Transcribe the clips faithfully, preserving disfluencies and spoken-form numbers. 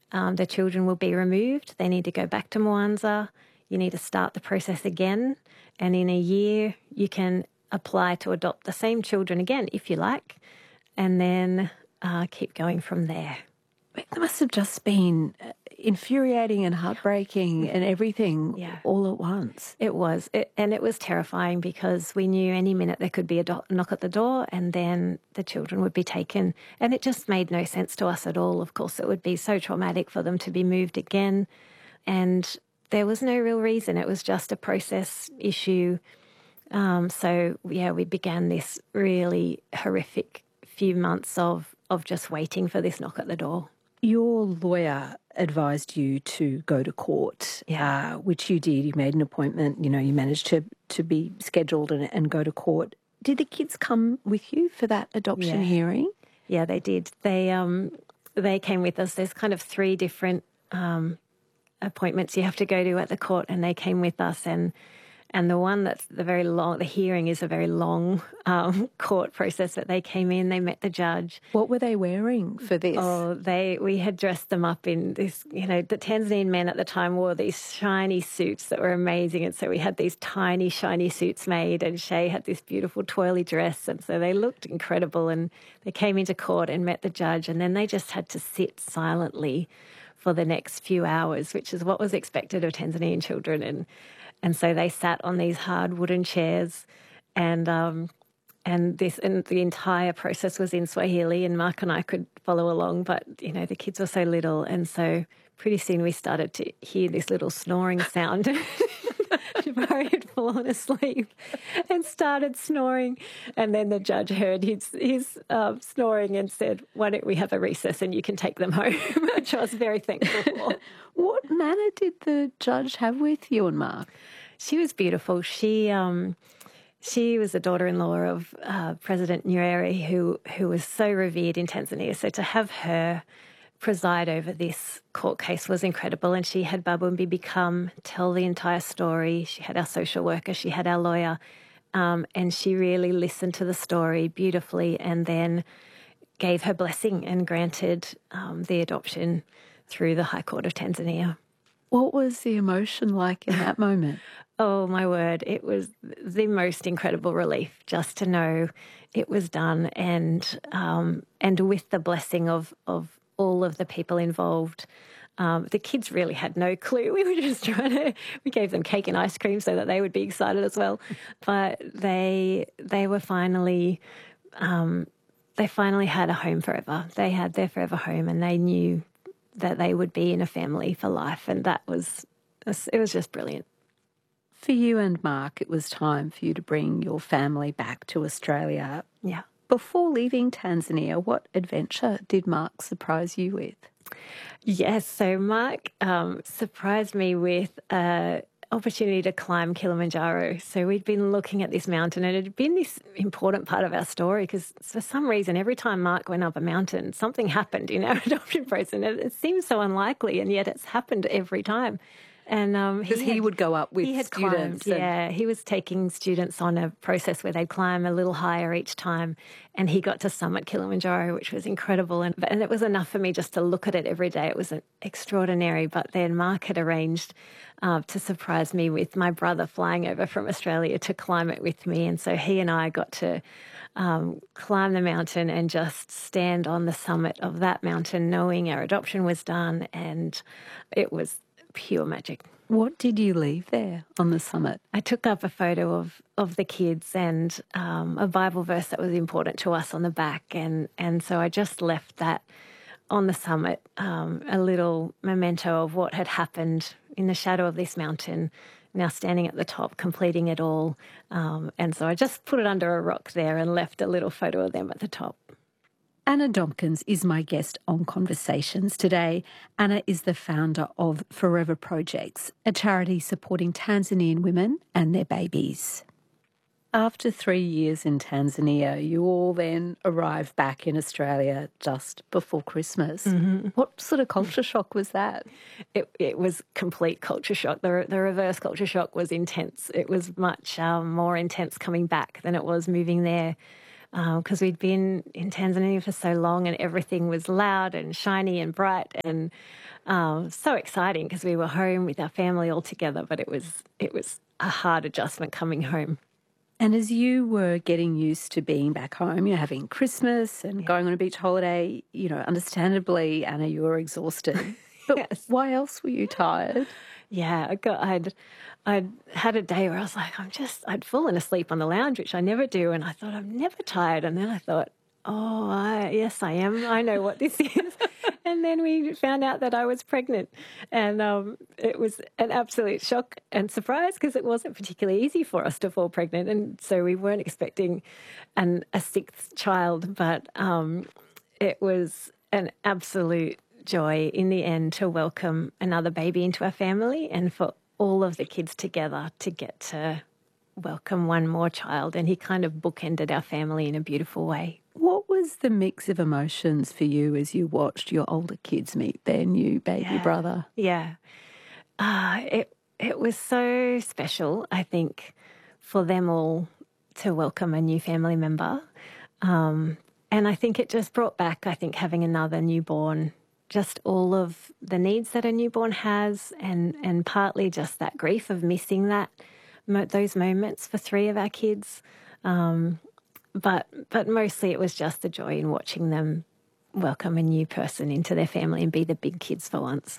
um, the children will be removed. They need to go back to Mwanza. You need to start the process again. And in a year, you can apply to adopt the same children again, if you like, and then uh, keep going from there. That must have just been infuriating and heartbreaking and everything yeah. all at once. It was. It, and it was terrifying because we knew any minute there could be a do- knock at the door and then the children would be taken. And it just made no sense to us at all. Of course, it would be so traumatic for them to be moved again. And there was no real reason. It was just a process issue. Um, so, yeah, we began this really horrific few months of, of just waiting for this knock at the door. Your lawyer advised you to go to court, yeah. uh, which you did. You made an appointment. You know, you managed to, to be scheduled and, and go to court. Did the kids come with you for that adoption yeah. hearing? Yeah, they did. They um they came with us. There's kind of three different um, appointments you have to go to at the court, and they came with us. And And the one that's the very long, the hearing is a very long um, court process. But they came in, they met the judge. What were they wearing for this? Oh, they we had dressed them up in this, you know, the Tanzanian men at the time wore these shiny suits that were amazing. And so we had these tiny, shiny suits made, and Shay had this beautiful twirly dress. And so they looked incredible. And they came into court and met the judge. And then they just had to sit silently for the next few hours, which is what was expected of Tanzanian children. And And so they sat on these hard wooden chairs, and um, and this and the entire process was in Swahili, and Mark and I could follow along, but you know the kids were so little, and so pretty soon we started to hear this little snoring sound. Jabari had fallen asleep and started snoring, and then the judge heard his his uh, snoring and said, "Why don't we have a recess and you can take them home?" Which I was very thankful for. What manner did the judge have with you and Mark? She was beautiful. She um, she was the daughter-in-law of uh, President Nyerere, who who was so revered in Tanzania. So to have her preside over this court case was incredible. And she had Babu Mbibi come tell the entire story. She had our social worker. She had our lawyer. Um, and she really listened to the story beautifully and then gave her blessing and granted um, the adoption through the High Court of Tanzania. What was the emotion like in that moment? Oh, my word. It was the most incredible relief just to know it was done, and um, and with the blessing of, of all of the people involved. Um, the kids really had no clue. We were just trying to, we gave them cake and ice cream so that they would be excited as well. But they they were finally, um, they finally had a home forever. They had their forever home, and they knew that they would be in a family for life. And that was, it was just brilliant. For you and Mark, it was time for you to bring your family back to Australia. Yeah. Before leaving Tanzania, what adventure did Mark surprise you with? Yes, so Mark um, surprised me with an opportunity to climb Kilimanjaro. So we'd been looking at this mountain, and it had been this important part of our story because for some reason, every time Mark went up a mountain, something happened in our adoption process. And it, it seems so unlikely, and yet it's happened every time. And um, because he, he would go up with he had students. Climbed, yeah, he was taking students on a process where they'd climb a little higher each time, and he got to summit Kilimanjaro, which was incredible. And, and it was enough for me just to look at it every day. It was extraordinary. But then Mark had arranged uh, to surprise me with my brother flying over from Australia to climb it with me. And so he and I got to um, climb the mountain and just stand on the summit of that mountain, knowing our adoption was done, and it was pure magic. What did you leave there on the summit? I took up a photo of, of the kids and um, a Bible verse that was important to us on the back. And, and so I just left that on the summit, um, a little memento of what had happened in the shadow of this mountain, now standing at the top, completing it all. Um, and so I just put it under a rock there and left a little photo of them at the top. Anna Domkins is my guest on Conversations today. Anna is the founder of Forever Projects, a charity supporting Tanzanian women and their babies. After three years in Tanzania, you all then arrived back in Australia just before Christmas. Mm-hmm. What sort of culture shock was that? It, it was complete culture shock. The, the reverse culture shock was intense. It was much um, more intense coming back than it was moving there. because um, we'd been in Tanzania for so long and everything was loud and shiny and bright and um, so exciting because we were home with our family all together, but it was it was a hard adjustment coming home. And as you were getting used to being back home, you know, having Christmas and yeah. going on a beach holiday, you know, understandably, Anna, you were exhausted. But yes. Why else were you tired? Yeah, I got, I'd, I'd had a day where I was like, I'm just, I'd fallen asleep on the lounge, which I never do. And I thought, I'm never tired. And then I thought, oh, I, yes, I am. I know what this is. And then we found out that I was pregnant. And um, it was an absolute shock and surprise because it wasn't particularly easy for us to fall pregnant. And so we weren't expecting an, a sixth child, but um, it was an absolute joy in the end to welcome another baby into our family and for all of the kids together to get to welcome one more child. And he kind of bookended our family in a beautiful way. What was the mix of emotions for you as you watched your older kids meet their new baby yeah. brother? Yeah. Uh, it, it was so special, I think, for them all to welcome a new family member. Um, and I think it just brought back, I think, having another newborn, just all of the needs that a newborn has and, and partly just that grief of missing that those moments for three of our kids. Um, but but mostly it was just the joy in watching them welcome a new person into their family and be the big kids for once.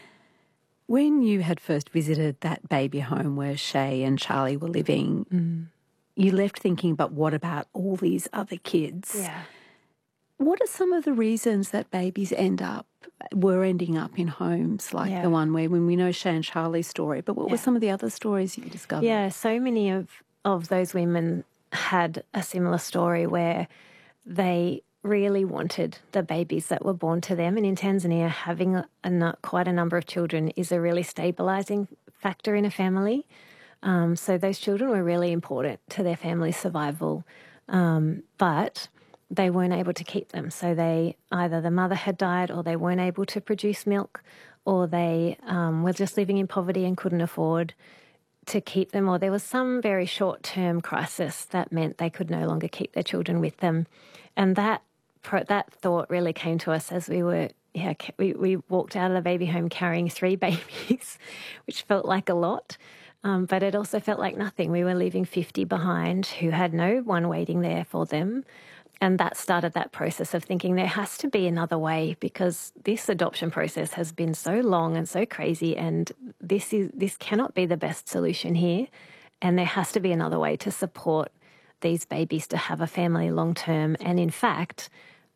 When you had first visited that baby home where Shay and Charlie were living, mm. you left thinking, but what about all these other kids? Yeah. What are some of the reasons that babies end up, were ending up in homes like yeah. the one where, when we know Shay and Charlie's story, but what yeah. were some of the other stories you discovered? Yeah, so many of, of those women had a similar story where they really wanted the babies that were born to them. And in Tanzania, having a, a, quite a number of children is a really stabilising factor in a family. Um, so those children were really important to their family's survival. Um, but they weren't able to keep them. So they either the mother had died or they weren't able to produce milk or they um, were just living in poverty and couldn't afford to keep them, or there was some very short-term crisis that meant they could no longer keep their children with them. And that that thought really came to us as we were, yeah, we, we walked out of the baby home carrying three babies, which felt like a lot. Um, but it also felt like nothing. We were leaving fifty behind who had no one waiting there for them. And that started that process of thinking there has to be another way because this adoption process has been so long and so crazy and this is this cannot be the best solution here. And there has to be another way to support these babies to have a family long term. And in fact,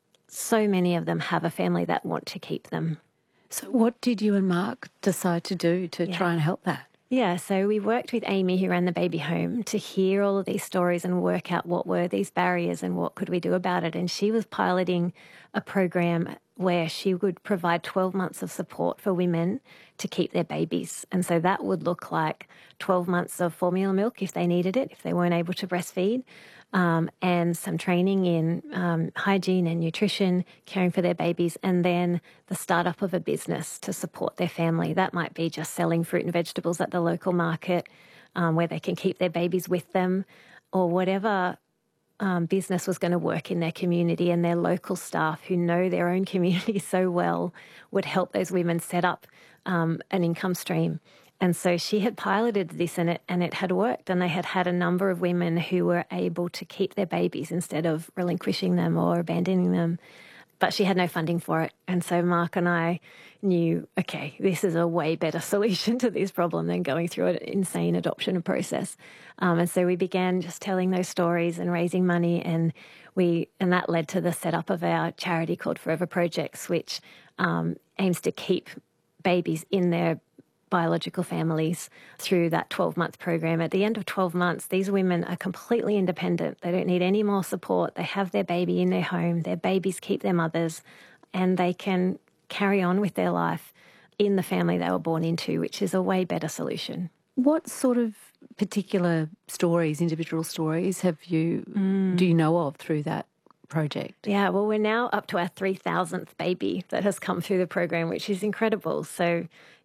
so many of them have a family that want to keep them. So what did you and Mark decide to do to yeah. try and help that? Yeah, so we worked with Amy, who ran the baby home, to hear all of these stories and work out what were these barriers and what could we do about it. And she was piloting a program where she would provide twelve months of support for women to keep their babies. And so that would look like twelve months of formula milk if they needed it, if they weren't able to breastfeed, um, and some training in um, hygiene and nutrition, caring for their babies, and then the startup of a business to support their family. That might be just selling fruit and vegetables at the local market um, where they can keep their babies with them, or whatever um, business was going to work in their community, and their local staff who know their own community so well would help those women set up um, an income stream. And so she had piloted this and it, and it had worked, and they had had a number of women who were able to keep their babies instead of relinquishing them or abandoning them. But she had no funding for it. And so Mark and I knew, okay, this is a way better solution to this problem than going through an insane adoption process. Um, and so we began just telling those stories and raising money, and we and that led to the setup of our charity called Forever Projects, which um, aims to keep babies in their biological families through that twelve-month program. At the end of twelve months, these women are completely independent. They don't need any more support. They have their baby in their home. Their babies keep their mothers, and they can carry on with their life in the family they were born into, which is a way better solution. What sort of particular stories, individual stories, have you mm. do you know of through that project? Yeah, well, we're now up to our three thousandth baby that has come through the program, which is incredible. So,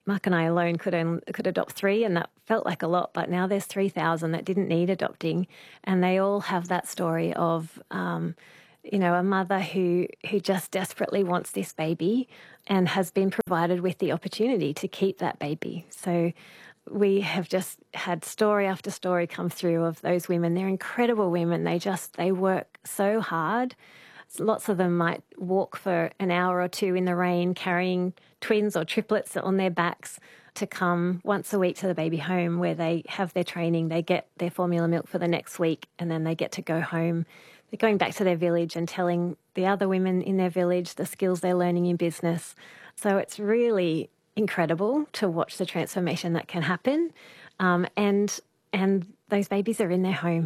Mark and I alone could own, could adopt three, and that felt like a lot, but now there's three thousand that didn't need adopting, and they all have that story of, um, you know, a mother who, who just desperately wants this baby and has been provided with the opportunity to keep that baby. So we have just had story after story come through of those women. They're incredible women. They just, they work so hard. Lots of them might walk for an hour or two in the rain carrying twins or triplets on their backs to come once a week to the baby home where they have their training, they get their formula milk for the next week, and then they get to go home. They're going back to their village and telling the other women in their village the skills they're learning in business. So it's really incredible to watch the transformation that can happen. Um, and and those babies are in their home.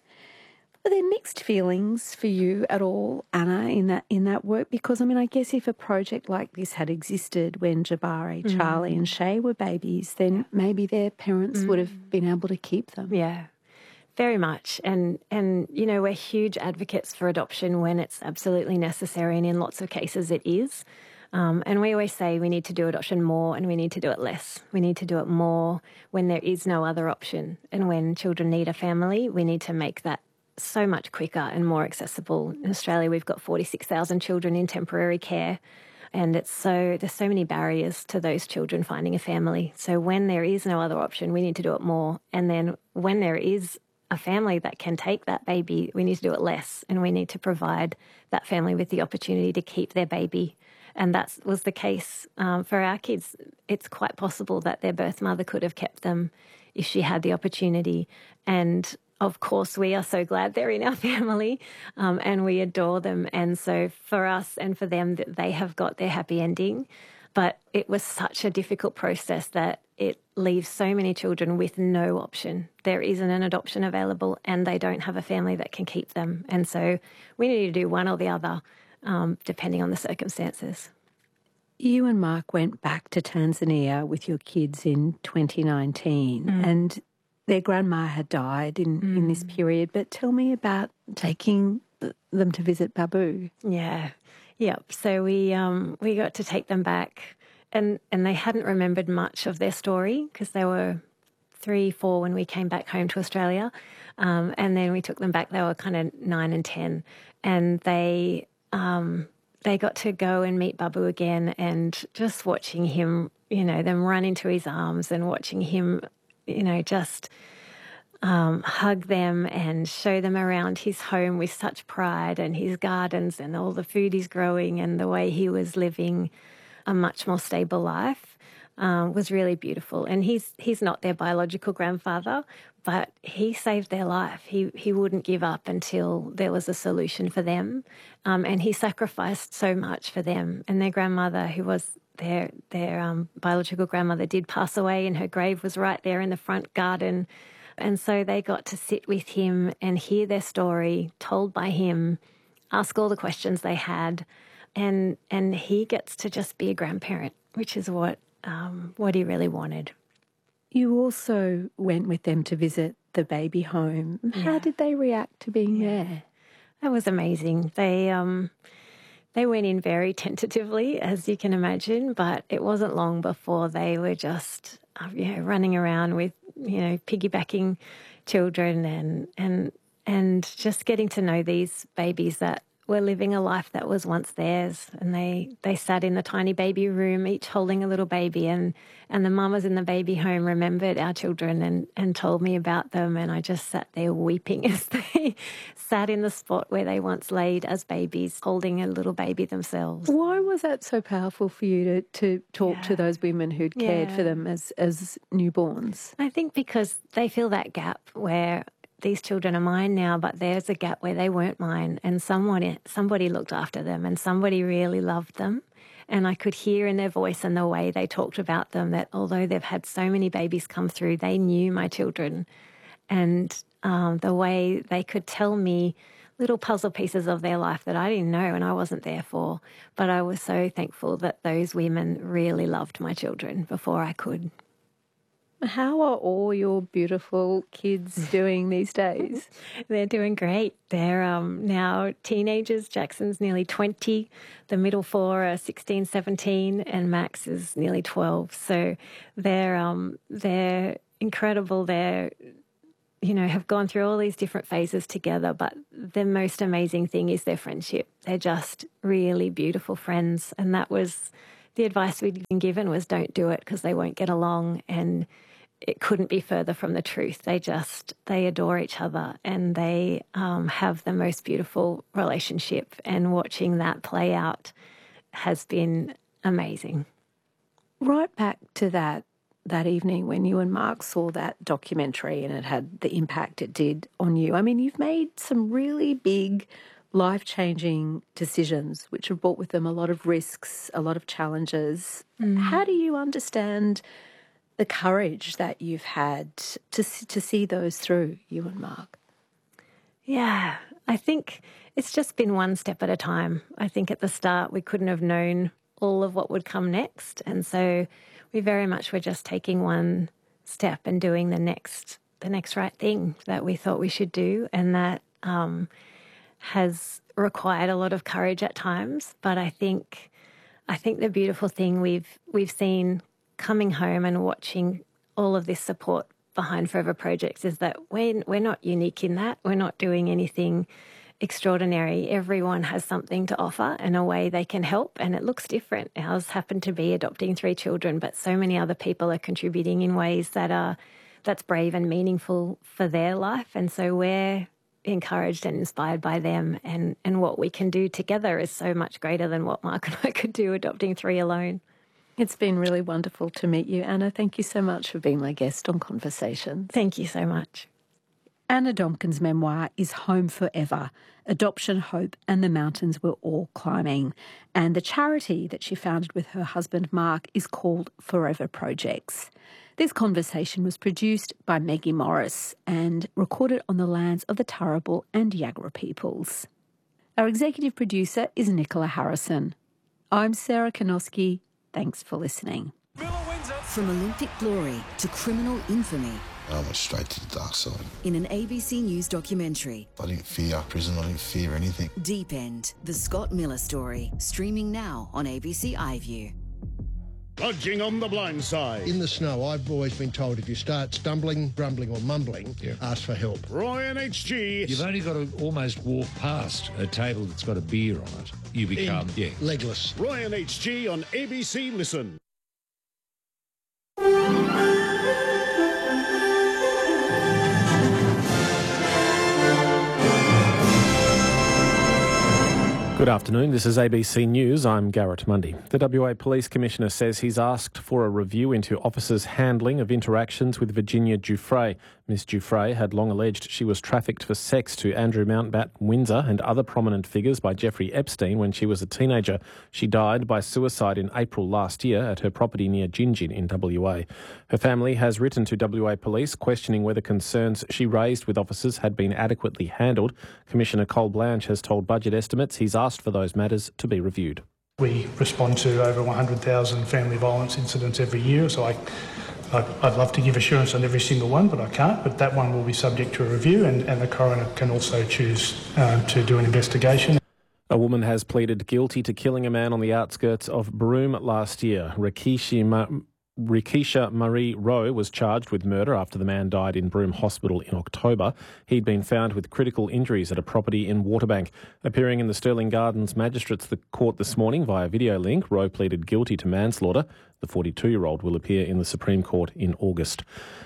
Are there mixed feelings for you at all, Anna, in that in that work? Because, I mean, I guess if a project like this had existed when Jabari, mm. Charlie and Shay were babies, then maybe their parents mm. would have been able to keep them. Yeah, very much. And, and, you know, we're huge advocates for adoption when it's absolutely necessary, and in lots of cases it is. Um, and we always say we need to do adoption more and we need to do it less. We need to do it more when there is no other option. And when children need a family, we need to make that so much quicker and more accessible. In Australia, we've got forty-six thousand children in temporary care, and it's so there's so many barriers to those children finding a family. So when there is no other option, we need to do it more. And then when there is a family that can take that baby, we need to do it less, and we need to provide that family with the opportunity to keep their baby. And that was the case um, for our kids. It's quite possible that their birth mother could have kept them if she had the opportunity. And of course, we are so glad they're in our family, um, and we adore them. And so for us and for them, that they have got their happy ending. But it was such a difficult process that it leaves so many children with no option. There isn't an adoption available, and they don't have a family that can keep them. And so we need to do one or the other, um, depending on the circumstances. You and Mark went back to Tanzania with your kids in twenty nineteen, mm. and their grandma had died in, mm. in this period. But tell me about taking them to visit Babu. Yeah, yep. So we um, we got to take them back, and, and they hadn't remembered much of their story because they were three, four when we came back home to Australia. Um, and then we took them back. They were kind of nine and ten, and they um, they got to go and meet Babu again, and just watching him, you know, them run into his arms and watching him, you know, just um, hug them and show them around his home with such pride, and his gardens and all the food he's growing and the way he was living a much more stable life um, was really beautiful. And he's he's not their biological grandfather, but he saved their life. He he wouldn't give up until there was a solution for them, um, and he sacrificed so much for them. And their grandmother, who was their their um, biological grandmother, did pass away, and her grave was right there in the front garden. And so they got to sit with him and hear their story told by him, ask all the questions they had, and and he gets to just be a grandparent, which is what um, what he really wanted. You also went with them to visit the baby home. Yeah. How did they react to being yeah. there? That was amazing. They um, they went in very tentatively, as you can imagine, but it wasn't long before they were just uh, you know, running around with, you know, piggybacking children and and and just getting to know these babies that were living a life that was once theirs. And they, they sat in the tiny baby room, each holding a little baby, and, and the mamas in the baby home remembered our children and, and told me about them. And I just sat there weeping as they sat in the spot where they once laid as babies, holding a little baby themselves. Why was that so powerful for you to, to talk yeah. to those women who'd cared yeah. for them as, as newborns? I think because they feel that gap where these children are mine now, but there's a gap where they weren't mine, and someone, somebody looked after them and somebody really loved them. And I could hear in their voice and the way they talked about them that although they've had so many babies come through, they knew my children. And um, the way they could tell me little puzzle pieces of their life that I didn't know and I wasn't there for. But I was so thankful that those women really loved my children before I could. How are all your beautiful kids doing these days? They're doing great. They're um, now teenagers. Jackson's nearly twenty. The middle four are sixteen, seventeen, and Max is nearly twelve. So they're um, they're incredible. They're, you know, have gone through all these different phases together, but the most amazing thing is their friendship. They're just really beautiful friends, and that was the advice we'd been given was don't do it because they won't get along, and it couldn't be further from the truth. They just, they adore each other, and they um, have the most beautiful relationship, and watching that play out has been amazing. Right back to that that evening when you and Mark saw that documentary and it had the impact it did on you. I mean, you've made some really big, life-changing decisions which have brought with them a lot of risks, a lot of challenges. Mm. How do you understand the courage that you've had to to see those through, you and Mark? Yeah, I think it's just been one step at a time. I think at the start we couldn't have known all of what would come next, and so we very much were just taking one step and doing the next the next right thing that we thought we should do, and that um, has required a lot of courage at times. But I think I think the beautiful thing we've we've seen coming home and watching all of this support behind Forever Projects is that we're, we're not unique in that. We're not doing anything extraordinary. Everyone has something to offer and a way they can help, and it looks different. Ours happened to be adopting three children, but so many other people are contributing in ways that are that's brave and meaningful for their life, and so we're encouraged and inspired by them, and, and what we can do together is so much greater than what Mark and I could do adopting three alone. It's been really wonderful to meet you, Anna. Thank you so much for being my guest on Conversations. Thank you so much. Anna Domkin's memoir is Home Forever, Adoption, Hope and the Mountains We're All Climbing. And the charity that she founded with her husband Mark is called Forever Projects. This conversation was produced by Maggie Morris and recorded on the lands of the Turrbal and Yagara peoples. Our executive producer is Nicola Harrison. I'm Sarah Kanoski. Thanks for listening. From Olympic glory to criminal infamy. I went straight to the dark side. In an A B C News documentary. I didn't fear prison, I didn't fear anything. Deep End, the Scott Miller story, streaming now on A B C iView. Lodging on the blind side. In the snow, I've always been told if you start stumbling, grumbling or mumbling, yeah. ask for help. Roy and H G. You've only got to almost walk past a table that's got a beer on it. You become, In yeah. legless. Roy and H G on A B C Listen. Good afternoon, this is A B C News, I'm Garrett Mundy. The W A Police Commissioner says he's asked for a review into officers' handling of interactions with Virginia Giuffre. Miss Giuffre had long alleged she was trafficked for sex to Andrew Mountbatten Windsor and other prominent figures by Jeffrey Epstein when she was a teenager. She died by suicide in April last year at her property near Gingin in W A. Her family has written to W A Police questioning whether concerns she raised with officers had been adequately handled. Commissioner Cole Blanche has told Budget Estimates he's asked for those matters to be reviewed. We respond to over one hundred thousand family violence incidents every year, so I, I'd love to give assurance on every single one, but I can't. But that one will be subject to a review, and, and the coroner can also choose um, to do an investigation. A woman has pleaded guilty to killing a man on the outskirts of Broome last year. Rikishi Ma- Rikisha Marie Rowe was charged with murder after the man died in Broome Hospital in October. He'd been found with critical injuries at a property in Waterbank. Appearing in the Stirling Gardens Magistrates Court this morning via video link, Rowe pleaded guilty to manslaughter. The forty-two-year-old will appear in the Supreme Court in August.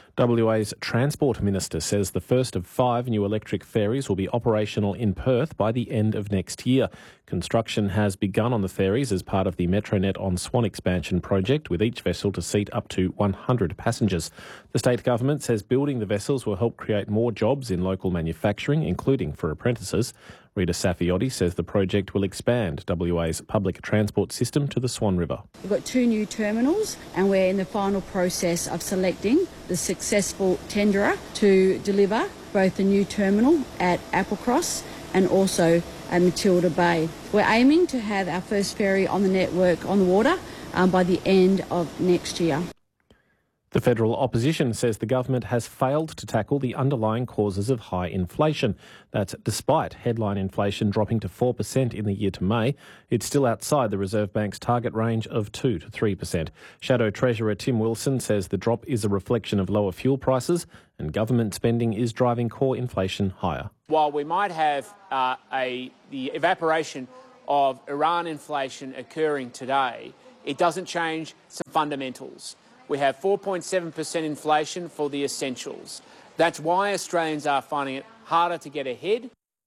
W A's Transport Minister says the first of five new electric ferries will be operational in Perth by the end of next year. Construction has begun on the ferries as part of the Metronet on Swan expansion project, with each vessel to seat up to one hundred passengers. The state government says building the vessels will help create more jobs in local manufacturing, including for apprentices. Rita Safiotti says the project will expand W A's public transport system to the Swan River. We've got two new terminals and we're in the final process of selecting the successful tenderer to deliver both the new terminal at Applecross and also at Matilda Bay. We're aiming to have our first ferry on the network on the water um, by the end of next year. The federal opposition says the government has failed to tackle the underlying causes of high inflation. That's despite headline inflation dropping to four percent in the year to May. It's still outside the Reserve Bank's target range of two to three percent. Shadow Treasurer Tim Wilson says the drop is a reflection of lower fuel prices and government spending is driving core inflation higher. While we might have uh, a the evaporation of Iran inflation occurring today, it doesn't change some fundamentals. We have four point seven percent inflation for the essentials. That's why Australians are finding it harder to get ahead.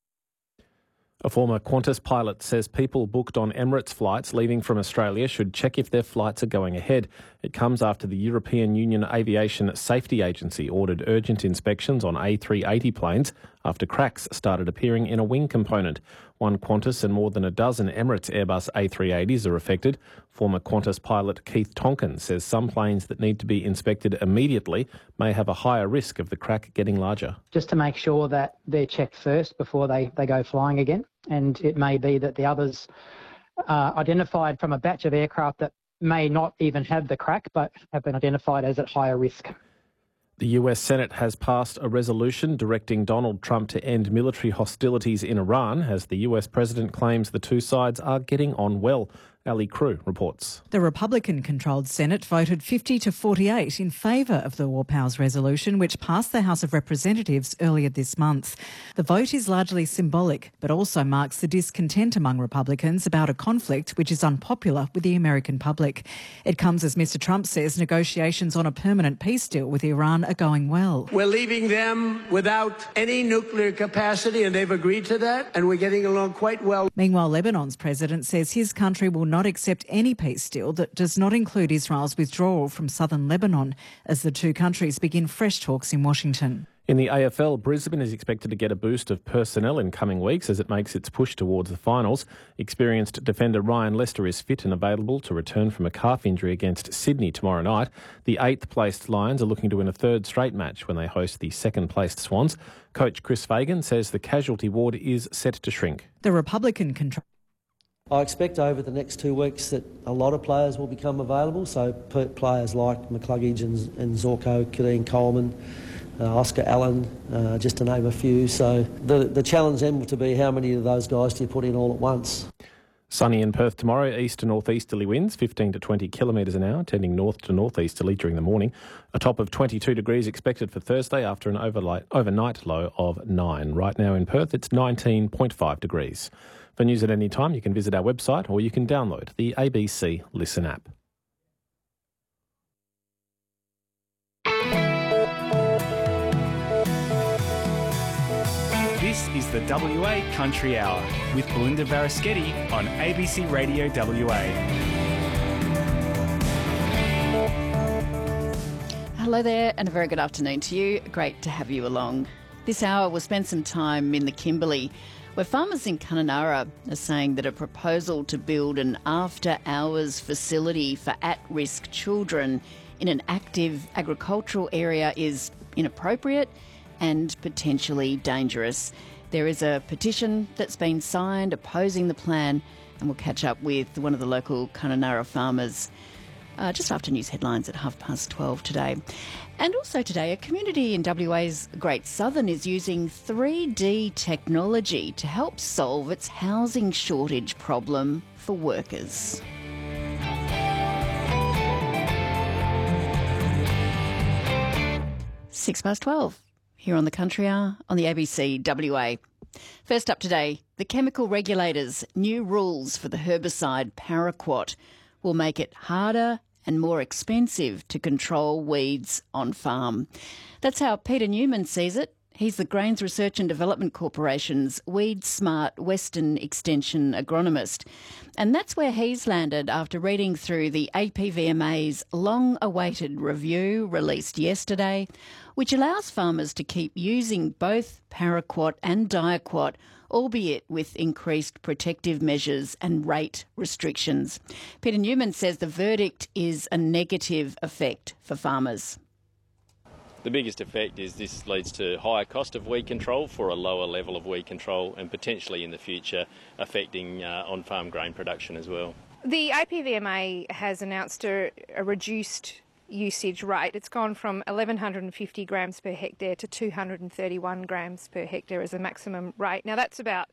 A former Qantas pilot says people booked on Emirates flights leaving from Australia should check if their flights are going ahead. It comes after the European Union Aviation Safety Agency ordered urgent inspections on A three eighty planes after cracks started appearing in a wing component. One Qantas and more than a dozen Emirates Airbus A three eighties are affected. Former Qantas pilot Keith Tonkin says some planes that need to be inspected immediately may have a higher risk of the crack getting larger. Just to make sure that they're checked first before they, they go flying again. And it may be that the others are identified from a batch of aircraft that may not even have the crack but have been identified as at higher risk. The U S Senate has passed a resolution directing Donald Trump to end military hostilities in Iran as the U S president claims the two sides are getting on well. Ali Crew reports. The Republican-controlled Senate voted fifty to forty-eight in favour of the War Powers resolution, which passed the House of Representatives earlier this month. The vote is largely symbolic, but also marks the discontent among Republicans about a conflict which is unpopular with the American public. It comes as Mister Trump says negotiations on a permanent peace deal with Iran are going well. We're leaving them without any nuclear capacity, and they've agreed to that, and we're getting along quite well. Meanwhile, Lebanon's president says his country will not not accept any peace deal that does not include Israel's withdrawal from southern Lebanon as the two countries begin fresh talks in Washington. In the A F L, Brisbane is expected to get a boost of personnel in coming weeks as it makes its push towards the finals. Experienced defender Ryan Lester is fit and available to return from a calf injury against Sydney tomorrow night. The eighth-placed Lions are looking to win a third straight match when they host the second-placed Swans. Coach Chris Fagan says the casualty ward is set to shrink. The Republican control. I expect over the next two weeks that a lot of players will become available, so players like McCluggage and, and Zorko, Kadeem Coleman, uh, Oscar Allen, uh, just to name a few. So the, the challenge then will to be how many of those guys do you put in all at once. Sunny in Perth tomorrow, east to northeasterly winds, fifteen to twenty kilometres an hour, tending north to northeasterly during the morning. A top of twenty-two degrees expected for Thursday after an overnight, overnight low of nine. Right now in Perth, it's nineteen point five degrees. For news at any time, you can visit our website or you can download the A B C Listen app. This is the W A Country Hour with Belinda Varaschetti on A B C Radio W A. Hello there and a very good afternoon to you. Great to have you along. This hour we'll spend some time in the Kimberley, where farmers in Kununurra are saying that a proposal to build an after-hours facility for at-risk children in an active agricultural area is inappropriate and potentially dangerous. There is a petition that's been signed opposing the plan, and we'll catch up with one of the local Kununurra farmers uh, just after news headlines at half past twelve today. And also today, a community in W A's Great Southern is using three D technology to help solve its housing shortage problem for workers. Six past twelve, here on the Country Hour on the A B C W A. First up today, the chemical regulators' new rules for the herbicide paraquat will make it harder and more expensive to control weeds on farm. That's how Peter Newman sees it. He's the Grains Research and Development Corporation's Weed Smart Western Extension agronomist. And that's where he's landed after reading through the A P V M A's long-awaited review released yesterday, which allows farmers to keep using both paraquat and diaquat, albeit with increased protective measures and rate restrictions. Peter Newman says the verdict is a negative effect for farmers. The biggest effect is this leads to higher cost of weed control for a lower level of weed control and potentially in the future affecting uh, on-farm grain production as well. The A P V M A has announced a, a reduced usage rate. It's gone from eleven fifty grams per hectare to two hundred thirty-one grams per hectare as a maximum rate. Now that's about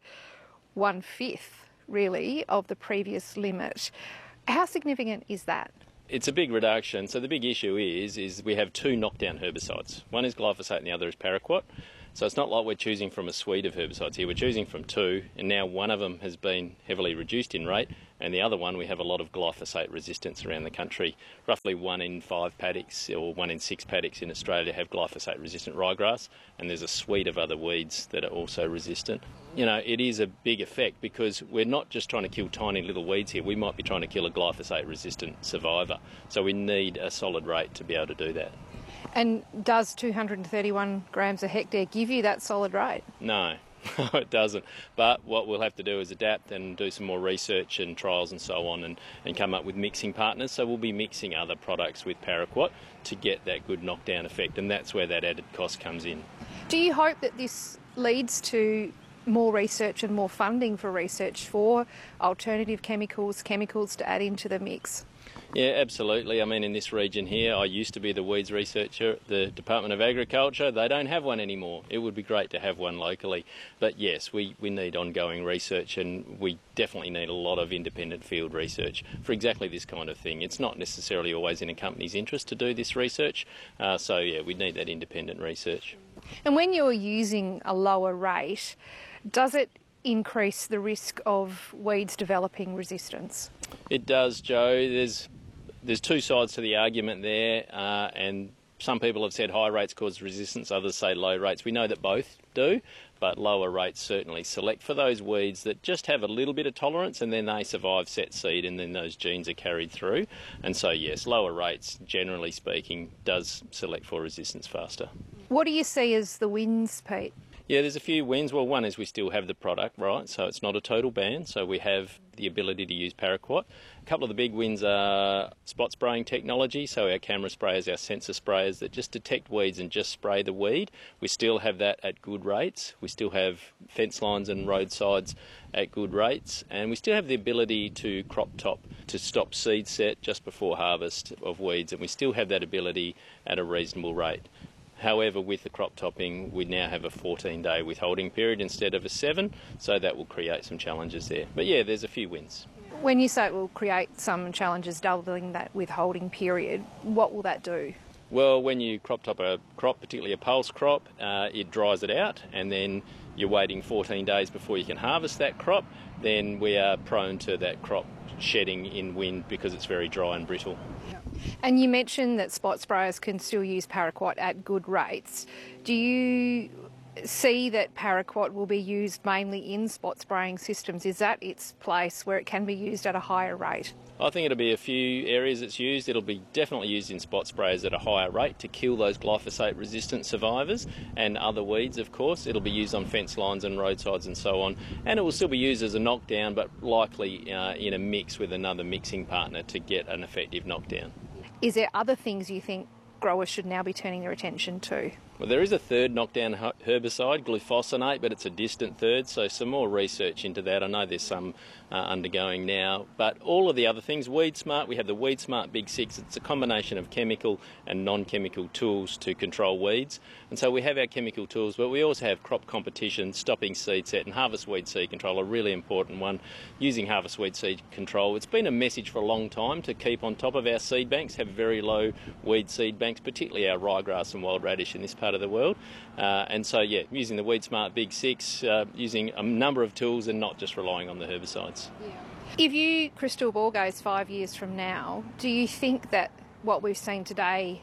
one-fifth, really, of the previous limit. How significant is that? It's a big reduction. So the big issue is, is we have two knockdown herbicides. One is glyphosate and the other is paraquat. So it's not like we're choosing from a suite of herbicides here. We're choosing from two, and now one of them has been heavily reduced in rate, and the other one we have a lot of glyphosate resistance around the country. Roughly one in five paddocks or one in six paddocks in Australia have glyphosate resistant ryegrass, and there's a suite of other weeds that are also resistant. You know, it is a big effect because we're not just trying to kill tiny little weeds here. We might be trying to kill a glyphosate resistant survivor. So we need a solid rate to be able to do that. And does two hundred thirty-one grams a hectare give you that solid rate? No, it doesn't. But what we'll have to do is adapt and do some more research and trials and so on, and, and come up with mixing partners. So we'll be mixing other products with paraquat to get that good knockdown effect, and that's where that added cost comes in. Do you hope that this leads to more research and more funding for research for alternative chemicals, chemicals to add into the mix? Yeah, absolutely. I mean, in this region here, I used to be the weeds researcher at the Department of Agriculture. They don't have one anymore. It would be great to have one locally. But yes, we, we need ongoing research, and we definitely need a lot of independent field research for exactly this kind of thing. It's not necessarily always in a company's interest to do this research. Uh, so yeah, we need that independent research. And when you're using a lower rate, does it increase the risk of weeds developing resistance? It does, Joe. There's there's two sides to the argument there, uh, and some people have said high rates cause resistance, others say low rates. We know that both do, but lower rates certainly select for those weeds that just have a little bit of tolerance, and then they survive set seed, and then those genes are carried through. And so yes, lower rates, generally speaking, does select for resistance faster. What do you see as the wins, Pete? Yeah, there's a few wins. Well, one is we still have the product, right? So it's not a total ban. So we have the ability to use paraquat. A couple of the big wins are spot spraying technology. So our camera sprayers, our sensor sprayers that just detect weeds and just spray the weed. We still have that at good rates. We still have fence lines and roadsides at good rates. And we still have the ability to crop top to stop seed set just before harvest of weeds. And we still have that ability at a reasonable rate. However, with the crop topping, we now have a fourteen day withholding period instead of a seven, so that will create some challenges there. But yeah, there's a few wins. When you say it will create some challenges doubling that withholding period, what will that do? Well, when you crop top a crop, particularly a pulse crop, uh, it dries it out, and then you're waiting fourteen days before you can harvest that crop, then we are prone to that crop shedding in wind because it's very dry and brittle. And you mentioned that spot sprayers can still use paraquat at good rates. Do you see that paraquat will be used mainly in spot spraying systems? Is that its place where it can be used at a higher rate? I think it'll be a few areas it's used. It'll be definitely used in spot sprayers at a higher rate to kill those glyphosate resistant survivors and other weeds, of course. It'll be used on fence lines and roadsides and so on. And it will still be used as a knockdown, but likely uh, in a mix with another mixing partner to get an effective knockdown. Is there other things you think growers should now be turning their attention to? Well, there is a third knockdown herbicide, glufosinate, but it's a distant third, so some more research into that. I know there's some uh, undergoing now, but all of the other things, Weed Smart, we have the Weed Smart Big Six. It's a combination of chemical and non-chemical tools to control weeds. And so we have our chemical tools, but we also have crop competition, stopping seed set, and harvest weed seed control, a really important one. Using harvest weed seed control, it's been a message for a long time to keep on top of our seed banks, have very low weed seed banks, particularly our ryegrass and wild radish in this part of the world. Uh, and so, yeah, using the Weed Smart Big Six, uh, using a number of tools and not just relying on the herbicides. Yeah. If you crystal ball goes five years from now, do you think that what we've seen today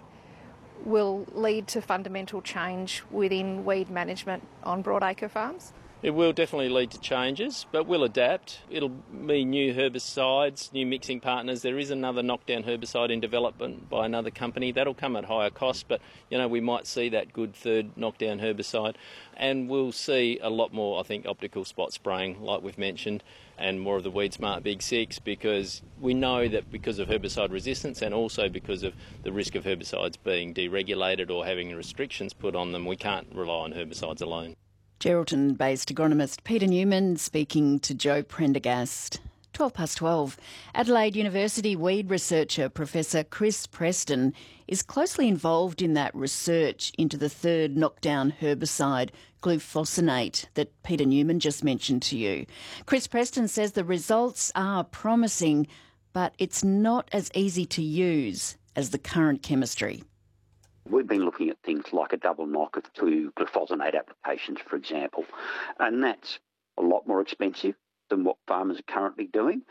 will lead to fundamental change within weed management on broadacre farms? It will definitely lead to changes, but we'll adapt. It'll be new herbicides, new mixing partners. There is another knockdown herbicide in development by another company. That'll come at higher cost, but you know we might see that good third knockdown herbicide. And we'll see a lot more, I think, optical spot spraying, like we've mentioned, and more of the Weed Smart Big Six, because we know that because of herbicide resistance and also because of the risk of herbicides being deregulated or having restrictions put on them, we can't rely on herbicides alone. Geraldton-based agronomist Peter Newman speaking to Joe Prendergast. twelve past twelve. Adelaide University weed researcher Professor Chris Preston is closely involved in that research into the third knockdown herbicide, glufosinate, that Peter Newman just mentioned to you. Chris Preston says the results are promising, but it's not as easy to use as the current chemistry. We've been looking at things like a double knock of two glufosinate applications, for example, and that's a lot more expensive than what farmers are currently doing,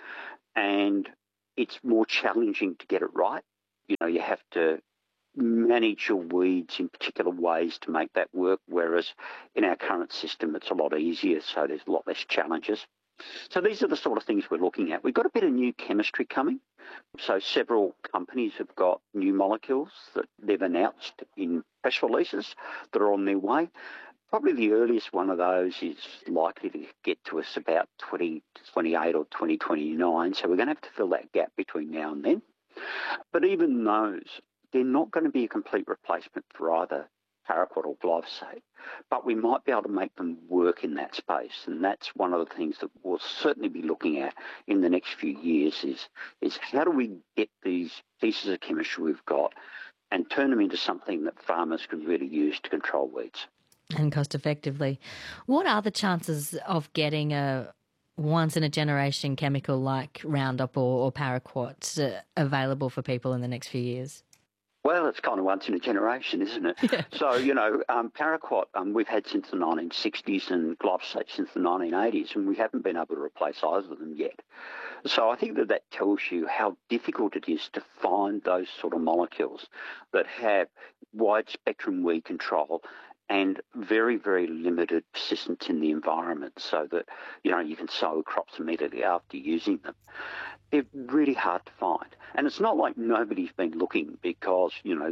and it's more challenging to get it right. You know, you have to manage your weeds in particular ways to make that work, whereas in our current system it's a lot easier, so there's a lot less challenges. So these are the sort of things we're looking at. We've got a bit of new chemistry coming. So several companies have got new molecules that they've announced in press releases that are on their way. Probably the earliest one of those is likely to get to us about twenty twenty-eight or twenty twenty-nine, so we're going to have to fill that gap between now and then. But even those, they're not going to be a complete replacement for either paraquat or glyphosate, but we might be able to make them work in that space, and that's one of the things that we'll certainly be looking at in the next few years is, is how do we get these pieces of chemistry we've got and turn them into something that farmers can really use to control weeds. And cost effectively. What are the chances of getting a once-in-a-generation chemical like Roundup or, or Paraquat uh, available for people in the next few years? Well, it's kind of once in a generation, isn't it? Yeah. So, you know, um, Paraquat um, we've had since the nineteen sixties and glyphosate since the nineteen eighties, and we haven't been able to replace either of them yet. So I think that that tells you how difficult it is to find those sort of molecules that have wide-spectrum weed control and very, very limited persistence in the environment so that, you know, you can sow crops immediately after using them. They're really hard to find. And it's not like nobody's been looking because, you know,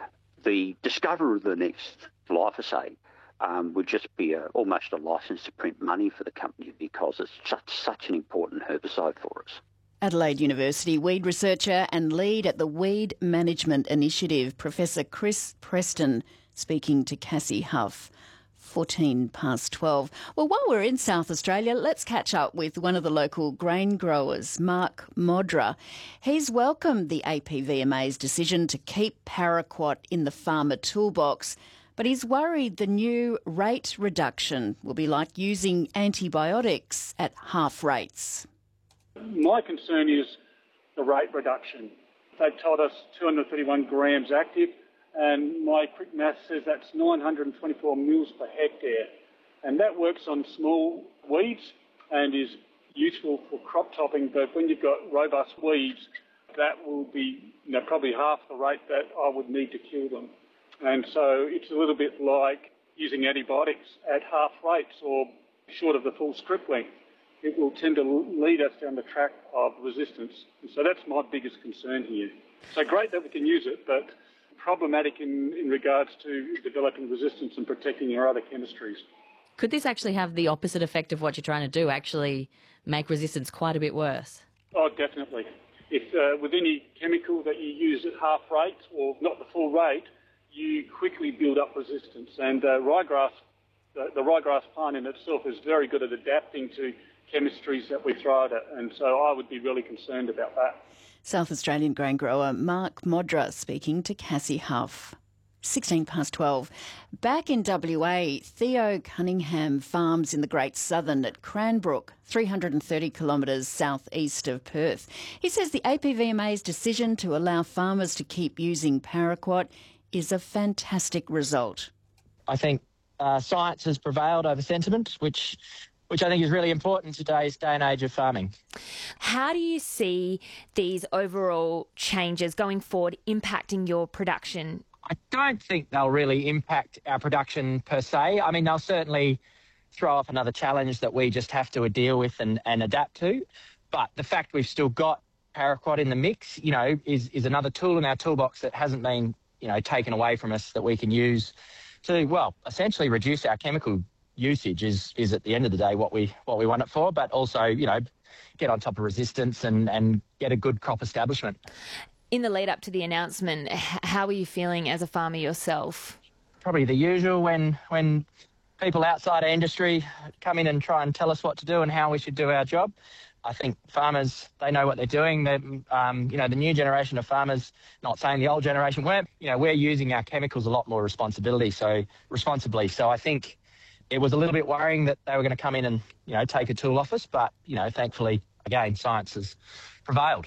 the discovery of the next glyphosate um, would just be a, almost a license to print money for the company because it's such, such an important herbicide for us. Adelaide University weed researcher and lead at the Weed Management Initiative, Professor Chris Preston, speaking to Cassie Huff. fourteen past twelve. Well, while we're in South Australia, let's catch up with one of the local grain growers, Mark Modra. He's welcomed the A P V M A's decision to keep paraquat in the farmer toolbox, but he's worried the new rate reduction will be like using antibiotics at half rates. My concern is the rate reduction. They've told us two hundred thirty-one grams active, and my quick math says that's nine hundred twenty-four mils per hectare. And that works on small weeds and is useful for crop topping, but when you've got robust weeds, that will be, you know, probably half the rate that I would need to kill them. And so it's a little bit like using antibiotics at half rates or short of the full strip length. It will tend to lead us down the track of resistance. And so that's my biggest concern here. So great that we can use it, but problematic in, in regards to developing resistance and protecting our other chemistries. Could this actually have the opposite effect of what you're trying to do, actually make resistance quite a bit worse? Oh, definitely. If uh, with any chemical that you use at half rate or not the full rate, you quickly build up resistance. And uh, ryegrass, the, the ryegrass plant in itself is very good at adapting to chemistries that we throw at it, and so I would be really concerned about that. South Australian grain grower Mark Modra speaking to Cassie Huff. sixteen past twelve. Back in W A, Theo Cunningham farms in the Great Southern at Cranbrook, three hundred thirty kilometres southeast of Perth. He says the A P V M A's decision to allow farmers to keep using paraquat is a fantastic result. I think uh, science has prevailed over sentiment, which which I think is really important in today's day and age of farming. How do you see these overall changes going forward impacting your production? I don't think they'll really impact our production per se. I mean, they'll certainly throw off another challenge that we just have to deal with and, and adapt to. But the fact we've still got paraquat in the mix, you know, is, is another tool in our toolbox that hasn't been, you know, taken away from us that we can use to, well, essentially reduce our chemical usage is is at the end of the day what we what we want it for, but also, you know, get on top of resistance and, and get a good crop establishment. In the lead up to the announcement, how are you feeling as a farmer yourself? Probably the usual when when people outside our industry come in and try and tell us what to do and how we should do our job. I think farmers, they know what they're doing. They're, um, you know, the new generation of farmers, not saying the old generation, we're, you know, we're using our chemicals a lot more responsibility, so responsibly. So I think it was a little bit worrying that they were going to come in and, you know, take a tool off us. But, you know, thankfully, again, science has prevailed.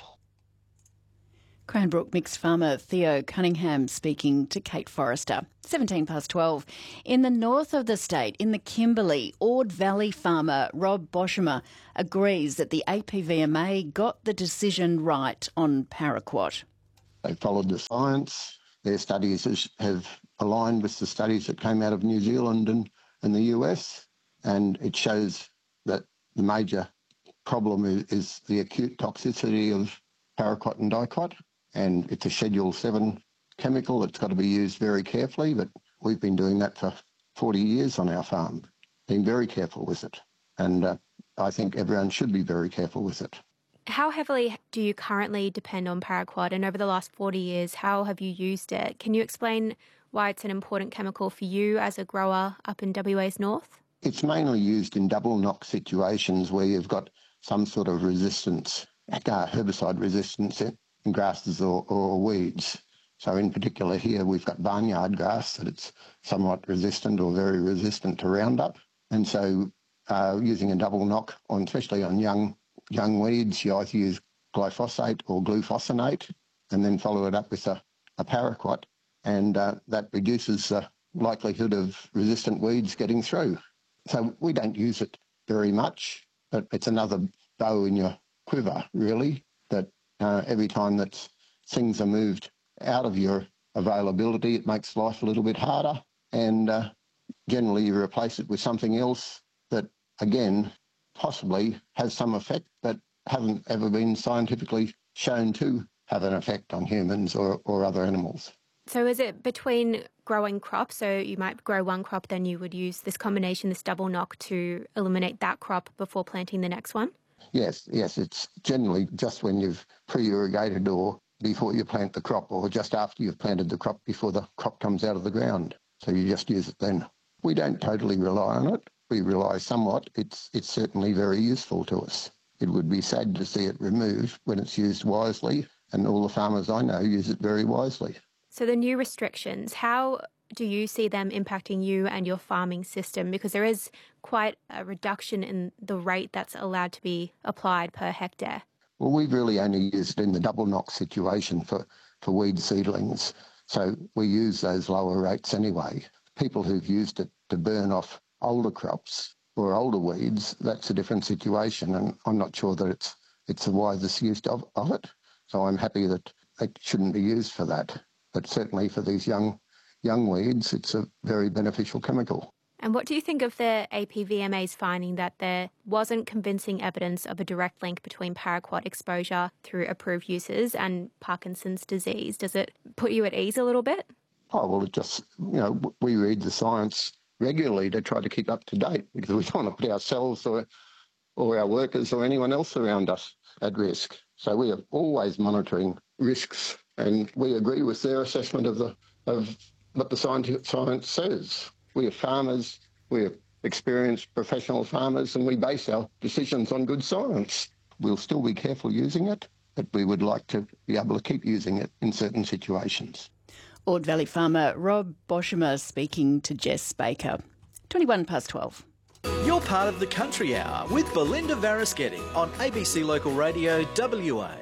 Cranbrook mixed farmer Theo Cunningham speaking to Kate Forrester. seventeen past twelve. In the north of the state, in the Kimberley, Ord Valley farmer Rob Boshimer agrees that the A P V M A got the decision right on paraquat. They followed the science. Their studies has, have aligned with the studies that came out of New Zealand and, and the U S, and it shows that the major problem is, is the acute toxicity of paraquat and diquat. And it's a Schedule seven chemical. It's got to be used very carefully, but we've been doing that for forty years on our farm, being very careful with it. And uh, I think everyone should be very careful with it. How heavily do you currently depend on paraquat? And over the last forty years, how have you used it? Can you explain why it's an important chemical for you as a grower up in W A's north? It's mainly used in double knock situations where you've got some sort of resistance, uh, herbicide resistance in grasses or, or weeds. So in particular here we've got barnyard grass that it's somewhat resistant or very resistant to Roundup. And so uh, using a double knock, on, especially on young young weeds, you either use glyphosate or glufosinate and then follow it up with a, a paraquat, and uh, that reduces the likelihood of resistant weeds getting through. So we don't use it very much, but it's another bow in your quiver, really, that Uh, every time that things are moved out of your availability, it makes life a little bit harder, and uh, generally you replace it with something else that, again, possibly has some effect but haven't ever been scientifically shown to have an effect on humans or, or other animals. So is it between growing crops, so you might grow one crop, then you would use this combination, this double knock, to eliminate that crop before planting the next one? Yes, yes, it's generally just when you've pre-irrigated or before you plant the crop, or just after you've planted the crop before the crop comes out of the ground. So you just use it then. We don't totally rely on it. We rely somewhat. It's, it's certainly very useful to us. It would be sad to see it removed when it's used wisely, and all the farmers I know use it very wisely. So the new restrictions, how do you see them impacting you and your farming system? Because there is quite a reduction in the rate that's allowed to be applied per hectare. Well, we've really only used it in the double knock situation for, for weed seedlings. So we use those lower rates anyway. People who've used it to burn off older crops or older weeds, that's a different situation, and I'm not sure that it's it's the wisest use of, of it. So I'm happy that it shouldn't be used for that. But certainly for these young young weeds, it's a very beneficial chemical. And what do you think of the A P V M A's finding that there wasn't convincing evidence of a direct link between paraquat exposure through approved uses and Parkinson's disease? Does it put you at ease a little bit? Oh, well, it just, you know, we read the science regularly to try to keep up to date, because we don't want to put ourselves or, or our workers or anyone else around us at risk. So we are always monitoring risks, and we agree with their assessment of the of what the scientific science says. We are farmers, we are experienced professional farmers, and we base our decisions on good science. We'll still be careful using it, but we would like to be able to keep using it in certain situations. Ord Valley farmer Rob Boshimer speaking to Jess Baker. twenty-one past twelve. You're part of the Country Hour with Belinda Varaschetti on A B C Local Radio W A.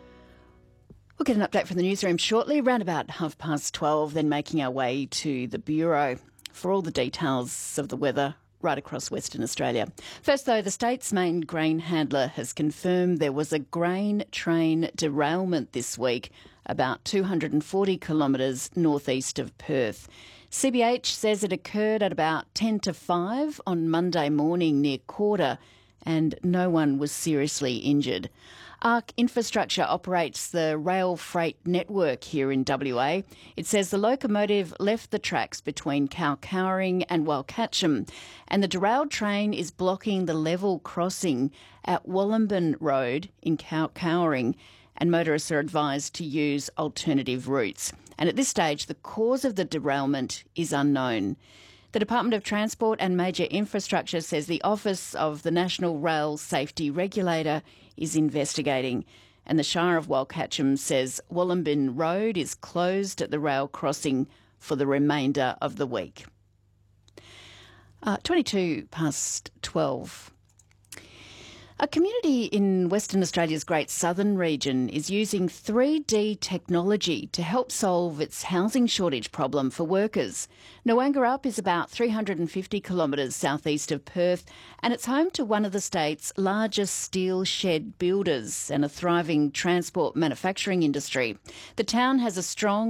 We'll get an update from the newsroom shortly, around about half past twelve, then making our way to the Bureau for all the details of the weather right across Western Australia. First, though, the state's main grain handler has confirmed there was a grain train derailment this week, about two hundred forty kilometres northeast of Perth. C B H says it occurred at about ten to five on Monday morning near Corder, and no one was seriously injured. ARC Infrastructure operates the rail freight network here in W A. It says the locomotive left the tracks between Cowcowring and Walcatcham, and the derailed train is blocking the level crossing at Wollumben Road in Cowcowring, and motorists are advised to use alternative routes. And at this stage, the cause of the derailment is unknown. The Department of Transport and Major Infrastructure says the Office of the National Rail Safety Regulator is investigating. And the Shire of Walcatcham says Wollambin Road is closed at the rail crossing for the remainder of the week. Uh, twenty-two past twelve. A community in Western Australia's Great Southern region is using three D technology to help solve its housing shortage problem for workers. Noangarup is about three hundred fifty kilometres southeast of Perth, and it's home to one of the state's largest steel shed builders and a thriving transport manufacturing industry. The town has a strong